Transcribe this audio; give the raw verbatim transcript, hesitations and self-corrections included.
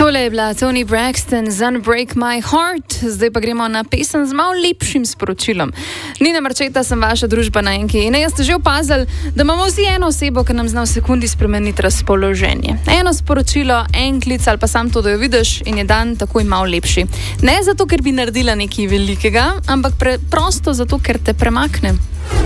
Tole je bila Toni Braxton z Unbreak My Heart, zdaj pa gremo na pesem z malo lepšim sporočilom. Nina Marčeta, sem vaša družbena enki in jaz ste že opazili, da imamo vsi eno osebo, ki nam zna v sekundi spremeniti razpoloženje. Eno sporočilo, en klic ali pa sam to, da jo vidiš in je dan takoj malo lepši. Ne zato, ker bi naredila nekaj velikega, ampak preprosto zato, ker te premakne.